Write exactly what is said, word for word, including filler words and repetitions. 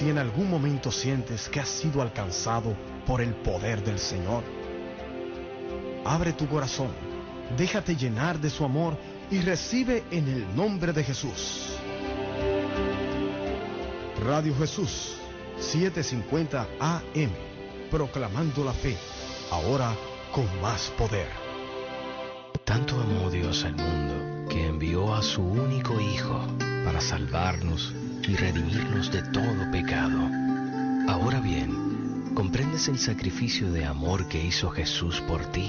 Si en algún momento sientes que has sido alcanzado por el poder del Señor, abre tu corazón, déjate llenar de su amor y recibe en el nombre de Jesús. Radio Jesús, setecientos cincuenta A M, proclamando la fe, ahora con más poder. Tanto amó Dios al mundo, que envió a su único Hijo, para salvarnos y redimirnos de todo pecado. Ahora bien, ¿comprendes el sacrificio de amor que hizo Jesús por ti?